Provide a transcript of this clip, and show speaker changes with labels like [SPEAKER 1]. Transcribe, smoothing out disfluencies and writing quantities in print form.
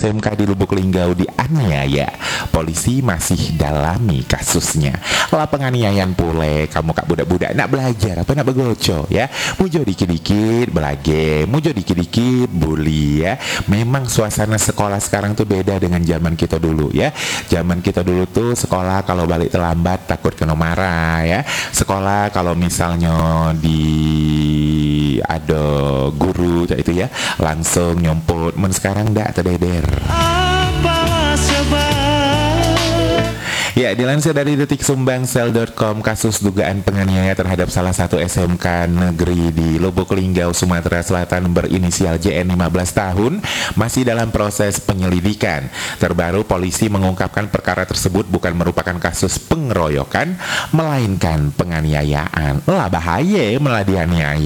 [SPEAKER 1] SMK di Lubuk Linggau dianiaya. Polisi masih dalami kasusnya. Lah penganiayaan pule kamu kak budak-budak nak belajar apa nak begoco ya. Mujo dikit-dikit belage, mujo dikit-dikit bully ya. Memang suasana sekolah sekarang tuh beda dengan zaman kita dulu ya. Zaman kita dulu tuh sekolah kalau balik terlambat takut kena marah ya. Sekolah kalau misalnya ada guru kayak itu ya langsung nyompot. Men sekarang dak terdeder. Ya, dilansir dari detiksumbangSel.com, kasus dugaan penganiaya terhadap salah satu SMK negeri di Lubuk Linggau, Sumatera Selatan berinisial JN 15 tahun masih dalam proses penyelidikan. Terbaru polisi mengungkapkan perkara tersebut bukan merupakan kasus pengeroyokan, melainkan penganiayaan. Lah bahaya malah dianiaya.